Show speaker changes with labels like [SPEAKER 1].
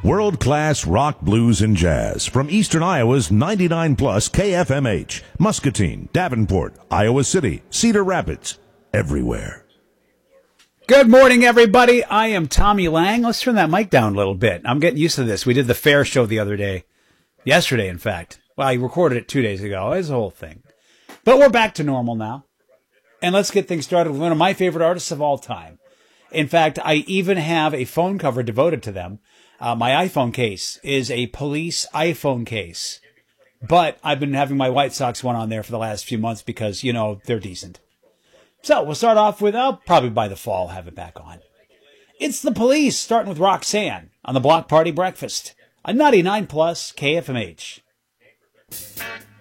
[SPEAKER 1] World-class rock, blues, and jazz from Eastern Iowa's 99 plus KFMH, Muscatine, Davenport, Iowa City, Cedar Rapids, everywhere.
[SPEAKER 2] Good morning, everybody. I am Tommy Lang. Let's turn that mic down a little bit. I'm getting used to this. We did the fair show the other day. Yesterday, in fact. Well, I recorded it 2 days ago. It's a whole thing. But we're back to normal now. And let's get things started with one of my favorite artists of all time. In fact, I even have a phone cover devoted to them. My iPhone case is a Police iPhone case. But I've been having my White Sox one on there for the last few months because, you know, they're decent. So we'll start off with, I'll probably by the fall have it back on. It's the Police, starting with Roxanne on the Block Party Breakfast. A 99 plus KFMH.